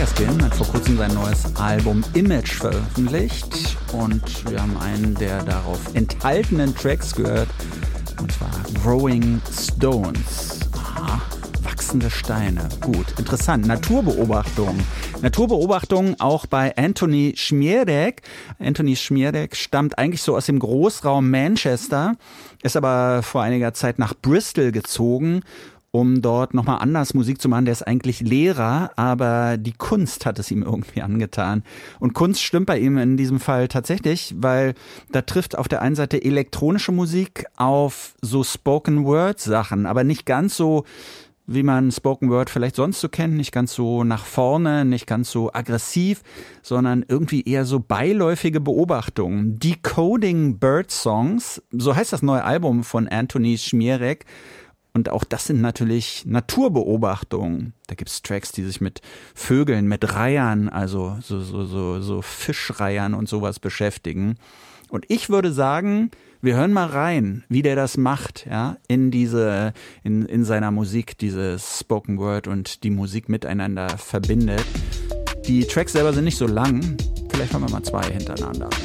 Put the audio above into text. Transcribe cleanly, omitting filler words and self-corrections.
Måneskin hat vor kurzem sein neues Album Image veröffentlicht und wir haben einen der darauf enthaltenen Tracks gehört, und zwar Growing Stones. Aha, wachsende Steine. Gut, interessant. Naturbeobachtung auch bei Anthony Szmierek. Anthony Szmierek stammt eigentlich so aus dem Großraum Manchester, ist aber vor einiger Zeit nach Bristol gezogen, um dort nochmal anders Musik zu machen. Der ist eigentlich Lehrer, aber die Kunst hat es ihm irgendwie angetan. Und Kunst stimmt bei ihm in diesem Fall tatsächlich, weil da trifft auf der einen Seite elektronische Musik auf so Spoken-Word-Sachen, aber nicht ganz so, wie man Spoken Word vielleicht sonst so kennt, nicht ganz so nach vorne, nicht ganz so aggressiv, sondern irgendwie eher so beiläufige Beobachtungen. Decoding Bird Songs, so heißt das neue Album von Anthony Szmierek. Und auch das sind natürlich Naturbeobachtungen. Da gibt's Tracks, die sich mit Vögeln, mit Reihern, also so Fischreihern und sowas beschäftigen. Und ich würde sagen, wir hören mal rein, wie der das macht, ja, in seiner Musik, dieses Spoken Word und die Musik miteinander verbindet. Die Tracks selber sind nicht so lang. Vielleicht hören wir mal 2 hintereinander.